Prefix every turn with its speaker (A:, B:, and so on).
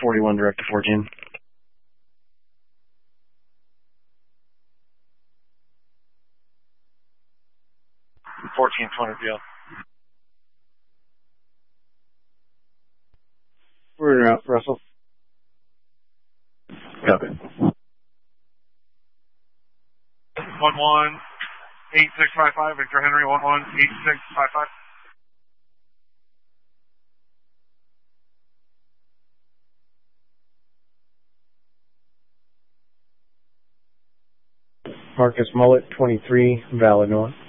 A: 41, direct to 14.
B: 1420 deal.
A: We're in route, Russell.
C: Copy.
B: 118655, Victor Henry, 118655.
A: Marcus Mullet, 23, valid north.